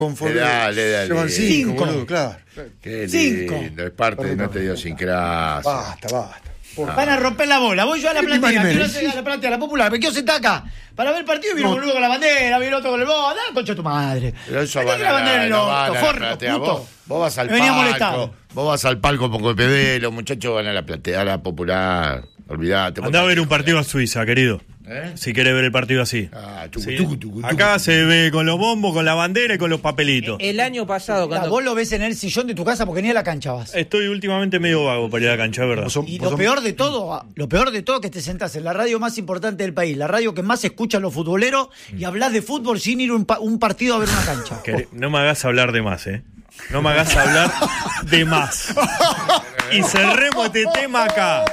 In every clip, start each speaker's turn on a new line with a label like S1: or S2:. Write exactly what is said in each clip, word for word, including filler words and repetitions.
S1: Conforme.
S2: Dale, dale.
S1: Llevan cinco,
S3: Cinco.
S1: boludo, claro.
S2: Qué
S3: Cinco.
S2: lindo, es parte de nuestra idiosincrasia.
S1: Basta, basta. Por-
S3: Van a romper la bola. Voy yo a la
S1: ¿Qué
S3: platea.
S1: Jiménez?
S3: Quiero hacer a la platea, a la popular. Me quiero sentar acá. Para ver el partido, viene un boludo con la bandera, viene otro con el bodo. Dale, concha de tu madre.
S2: Pero eso
S3: Metete
S2: van
S3: la
S2: a
S3: bandera
S2: la,
S3: en el
S2: no van
S3: orto,
S2: a la
S3: forro,
S2: platea.
S3: puto.
S2: Vos, vos vas al
S3: Me venía
S2: palco,
S3: molestado.
S2: vos vas al palco con P D, los muchachos van a la platea, a la popular. Olvidate.
S4: Andá a ver un partido a Suiza, querido.
S2: ¿Eh?
S4: Si querés ver el partido así.
S2: Ah, tucu,
S4: Sí.
S2: tucu, tucu, tucu.
S4: Acá se ve con los bombos, con la bandera y con los papelitos.
S5: El año pasado,
S3: Mirá,
S5: cuando
S3: vos lo ves en el sillón de tu casa porque ni a la cancha vas.
S4: Estoy últimamente medio vago para ir a la cancha, es verdad.
S1: Vos son-
S3: Y
S1: vos
S3: lo
S1: son-
S3: peor de todo, lo peor de todo es que te sentás en la radio más importante del país, la radio que más escuchan los futboleros y hablas de fútbol sin ir a un, pa- un partido a ver una cancha.
S4: Queré- No me hagas hablar de más, ¿eh? No me hagas hablar de más. Y cerremos este tema acá.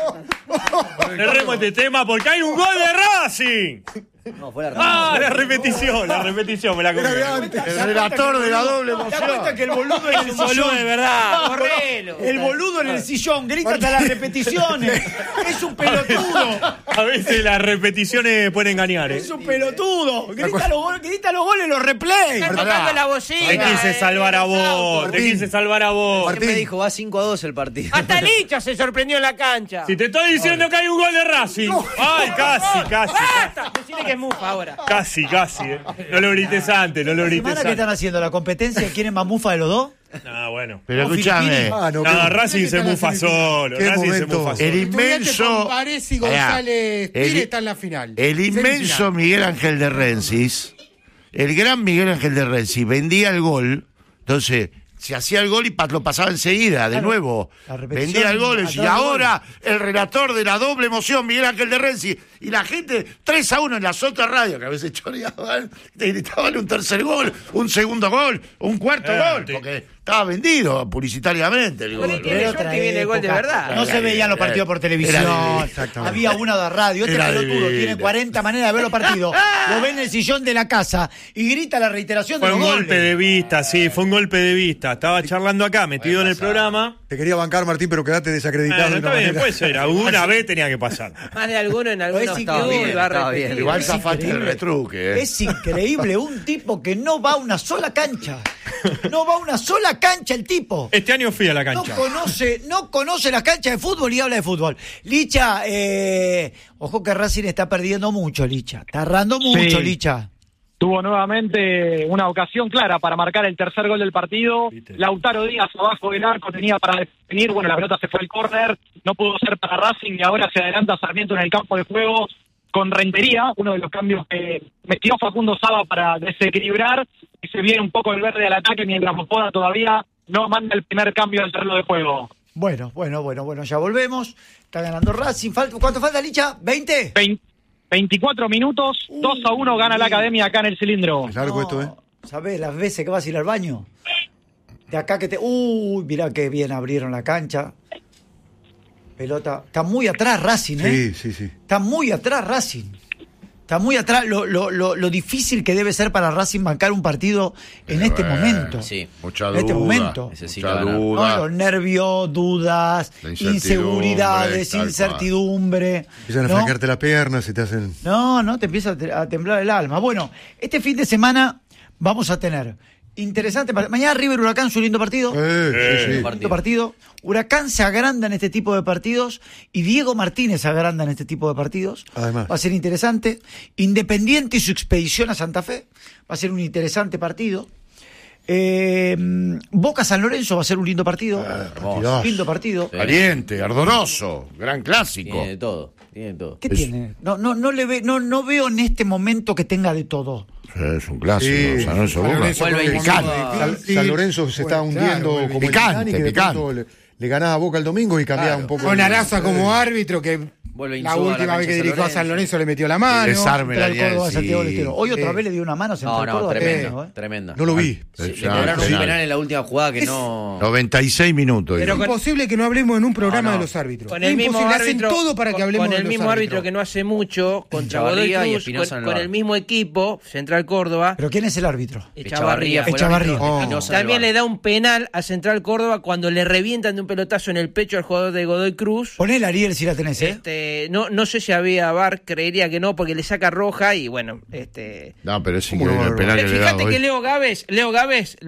S4: Cerremos este tema porque hay un gol de Racing.
S5: no, fue la
S4: Ah, la repetición, la repetición, me la comí.
S2: El relator de la doble
S3: ¿Te das cuenta
S2: emoción.
S3: que el boludo en el
S5: boludo
S3: sillón?
S5: de verdad,
S3: No,
S5: correlo.
S3: El boludo en el sillón, grita hasta las repeticiones. Es un pelotudo.
S4: A veces las repeticiones pueden engañar, ¿eh?
S3: Es un pelotudo. Grita los goles, grita los goles, los replays.
S5: Está tocando la bocina.
S4: Te quise salvar a vos, te
S1: Martín.
S4: quise salvar a vos.
S1: Martín.
S6: Me dijo, va cinco a dos el partido.
S5: Hasta Licha se sorprendió en la cancha.
S4: Si te estoy diciendo que hay un gol de Racing. Ay, casi, casi.
S5: ¡Basta! Decile que es mufa ahora.
S4: Casi, casi, ¿eh? No lo grites antes, no lo
S3: ¿La
S4: grites
S3: semana que están
S4: antes.
S3: haciendo la competencia? ¿Quieren más mufa de los dos?
S4: Ah, bueno.
S2: Pero
S3: ¿O
S2: escúchame,
S3: Filippini?
S1: Ah, no,
S4: Nada,
S1: qué-
S4: Racing se
S7: están las
S4: mufa
S7: semifinales?
S4: solo.
S1: Qué
S4: Racing se
S1: momento.
S4: mufa
S2: el
S4: solo.
S2: inmenso.
S7: con Paredes y
S2: Pará,
S7: González
S2: el-
S7: Pires está en la final.
S2: El inmenso
S7: Semifinal.
S2: Miguel Ángel de Rensis, el gran Miguel Ángel de Rensis, vendía el gol, entonces se hacía el gol y pa- lo pasaba enseguida, de
S3: Claro,
S2: nuevo.
S3: la repetición
S2: Vendía el gol y
S3: atrás
S2: decía,
S3: del
S2: ahora el relator de la doble emoción, Miguel Ángel de Rensis, y la gente tres a uno en las otras radios, que a veces choreaban, te gritaban un tercer gol, un segundo gol, un cuarto
S4: Eh,
S2: gol,
S4: sí.
S2: porque estaba vendido publicitariamente el
S5: Bueno,
S2: gol.
S5: tiene
S3: Era
S5: suerte
S3: otra
S5: y viene el gol de
S3: época.
S5: verdad.
S3: No se veían los partidos por televisión.
S2: Era
S1: exactamente.
S3: Había una de radio. Este
S2: Era
S3: pelotudo
S2: divino.
S3: tiene cuarenta maneras de ver los partidos. Lo ve en el sillón de la casa y grita la reiteración de
S4: Fue
S3: los
S4: un
S3: goles.
S4: golpe de vista, sí, fue un golpe de vista. Estaba charlando acá, metido en el programa.
S1: Te quería bancar, Martín, pero quedaste desacreditado.
S4: Bueno,
S1: de una
S4: está bien,
S1: manera.
S4: puede ser. Alguna vez tenía que pasar.
S5: Más de alguno en algunos
S3: Es
S6: Estaba
S3: increíble,
S6: bien,
S5: va a
S6: estaba
S5: repetir.
S6: bien.
S2: Igual
S3: Es
S2: zafaste el
S3: increíble.
S2: retruque, ¿eh?
S3: Es increíble, un tipo que no va a una sola cancha. No va a una sola cancha el tipo.
S4: Este año fui a la
S3: No
S4: cancha.
S3: conoce, no conoce las canchas de fútbol y habla de fútbol. Licha, eh, ojo que Racing está perdiendo mucho, Licha. Está errando mucho,
S8: Sí.
S3: Licha.
S8: Tuvo nuevamente una ocasión clara para marcar el tercer gol del partido.
S4: Viste.
S8: Lautaro Díaz abajo del arco tenía para definir. Bueno, la pelota se fue al córner. No pudo ser para Racing y ahora se adelanta Sarmiento en el campo de juego con Rentería, uno de los cambios que metió Facundo Saba para desequilibrar y se viene un poco el verde al ataque mientras Mopoda todavía no manda el primer cambio del terreno de juego.
S3: Bueno, bueno, bueno, bueno, ya volvemos. Está ganando Racing. Falta- ¿Cuánto falta, Licha? ¿veinte?
S8: Vein- veinticuatro minutos, dos a uno gana la Academia acá en el cilindro.
S1: Es largo esto, ¿eh?
S3: ¿Sabés las veces que vas a ir al baño? De acá que te... Uy, mirá qué bien abrieron la cancha. Pelota. Está muy atrás Racing, ¿eh?
S1: Sí, sí, sí.
S3: Está muy atrás Racing. Está muy atrás. Lo, lo, lo, lo difícil que debe ser para Racing bancar un partido en este
S2: bueno,
S3: momento.
S6: Sí.
S2: Mucha
S3: En
S2: duda.
S3: este momento.
S6: Necesita
S2: Mucha
S6: ganar.
S3: No,
S2: duda.
S3: los nervios, dudas,
S2: La incertidumbre,
S3: inseguridades,
S2: tal cual.
S3: incertidumbre.
S1: Empiezan a
S3: ¿no?
S1: franquearte las piernas, se te hacen...
S3: No, no, te empieza a te- a temblar el alma. Bueno, este fin de semana vamos a tener interesante. par- Mañana River Huracán, su lindo partido.
S1: Eh, sí, sí.
S3: Lindo partido. Huracán se agranda en este tipo de partidos y Diego Martínez se agranda en este tipo de partidos.
S1: Además.
S3: Va a ser interesante. Independiente y su expedición a Santa Fe. Va a ser un interesante partido. Eh, Boca San Lorenzo va a ser un lindo partido.
S1: Partidazo.
S3: Lindo partido.
S2: Caliente, ardoroso, gran clásico.
S6: Tiene de todo. Tiene de todo.
S3: ¿Qué
S2: Es-
S3: tiene? No, no, no le ve, no, no veo en este momento que tenga de todo.
S2: Es un clásico,
S1: Sí.
S2: San Lorenzo
S7: San
S2: Boca.
S7: Lorenzo
S6: Vuelve
S7: con el
S6: picante.
S7: momento
S1: San,
S7: difícil.
S1: San Lorenzo se está
S7: Bueno,
S1: hundiendo
S7: claro,
S1: como
S2: picante,
S1: el Titanic, que de
S2: picante.
S1: pronto le, le ganaba a Boca el domingo y cambiaba
S6: Claro.
S1: un poco.
S7: Con
S1: el-
S7: Araza como
S1: eh,
S7: árbitro, que
S6: Vuelve
S7: la
S6: Insúa a la
S7: última vez
S6: cancha
S7: que
S6: de
S7: dirigió a
S6: San
S7: San Lorenzo le metió la mano.
S2: Desarme la
S3: Central Córdoba,
S2: alianza.
S3: Santiago del Estero. Hoy otra
S7: Sí.
S3: vez le dio una mano a
S6: No,
S3: Central
S6: no,
S3: Córdoba.
S6: tremenda.
S3: tremendo, ¿eh?
S6: Tremenda.
S1: No lo vi.
S6: Sí,
S2: Sí,
S6: le cobraron un
S2: penal.
S6: penal en la última jugada que no.
S2: noventa y seis minutos.
S5: Pero
S2: digo.
S7: Es imposible que no hablemos en un programa
S6: No, no.
S7: de los árbitros.
S5: Con
S7: Es
S5: el mismo
S7: imposible,
S5: árbitro,
S7: hacen todo para que
S5: con-
S7: hablemos
S5: con el
S7: de los
S5: mismo árbitro
S7: árbitros.
S5: que no hace mucho contra Godoy
S6: Echavarría y
S5: Cruz,
S6: Espinosa
S5: con,
S6: en el
S5: con
S6: bar.
S5: el mismo equipo, Central Córdoba,
S3: ¿Pero quién es el árbitro?
S6: Echavarría fue el
S3: Echavarría.
S6: árbitro,
S1: Oh.
S6: Espinosa en el
S5: también
S6: bar.
S5: le da un penal a Central Córdoba cuando le revientan de un pelotazo en el pecho al jugador de Godoy Cruz.
S3: Poné el Ariel si la tenés, ¿eh?
S5: Este, Eh, no, no sé si había V A R, creería que no, porque le saca roja y bueno, este.
S2: No, pero es
S1: ¿Cómo no
S2: increíble
S1: va a
S2: el penal
S5: Eh,
S2: que le da
S5: Fíjate
S2: hoy.
S5: que Leo Gávez, Leo Gávez